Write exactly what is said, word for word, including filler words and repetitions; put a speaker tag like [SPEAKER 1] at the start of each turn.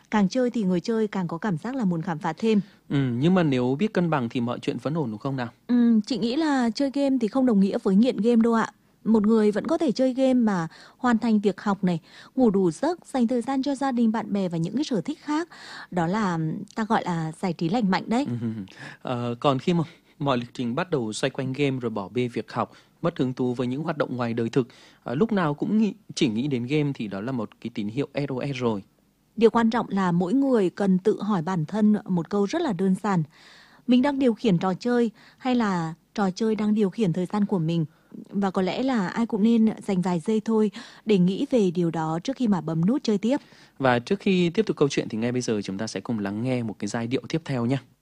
[SPEAKER 1] Càng chơi thì người chơi càng có cảm giác là muốn khám phá thêm.
[SPEAKER 2] Ừ, nhưng mà nếu biết cân bằng thì mọi chuyện vẫn ổn đúng không nào?
[SPEAKER 1] Ừ, chị nghĩ là chơi game thì không đồng nghĩa với nghiện game đâu ạ. Một người vẫn có thể chơi game mà hoàn thành việc học này, ngủ đủ giấc, dành thời gian cho gia đình, bạn bè và những cái sở thích khác. Đó là ta gọi là giải trí lành mạnh đấy.
[SPEAKER 2] Ừ. Ờ, còn khi mà mọi lịch trình bắt đầu xoay quanh game rồi bỏ bê việc học, mất hứng thú với những hoạt động ngoài đời thực, ờ, lúc nào cũng nghĩ, chỉ nghĩ đến game thì đó là một cái tín hiệu ét o ét rồi.
[SPEAKER 1] Điều quan trọng là mỗi người cần tự hỏi bản thân một câu rất là đơn giản. Mình đang điều khiển trò chơi hay là trò chơi đang điều khiển thời gian của mình? Và có lẽ là ai cũng nên dành vài giây thôi để nghĩ về điều đó trước khi mà bấm nút chơi tiếp.
[SPEAKER 2] Và trước khi tiếp tục câu chuyện thì ngay bây giờ chúng ta sẽ cùng lắng nghe một cái giai điệu tiếp theo nhé.